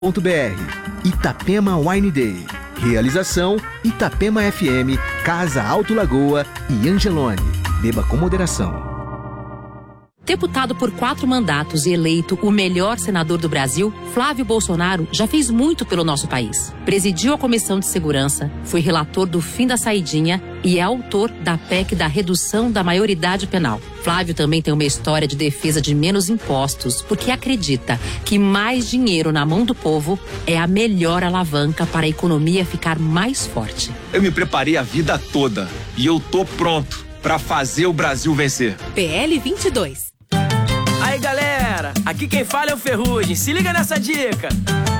Itapema Wine Day. Realização Itapema FM, Casa Alto Lagoa e Angelone. Beba com moderação. Deputado por 4 mandatos e eleito o melhor senador do Brasil, Flávio Bolsonaro já fez muito pelo nosso país. Presidiu a Comissão de Segurança, foi relator do fim da saidinha e é autor da PEC da redução da maioridade penal. Flávio também tem uma história de defesa de menos impostos, porque acredita que mais dinheiro na mão do povo é a melhor alavanca para a economia ficar mais forte. Eu me preparei a vida toda e eu tô pronto para fazer o Brasil vencer. PL 22. Aí galera, aqui quem fala é o Ferrugem, se liga nessa dica.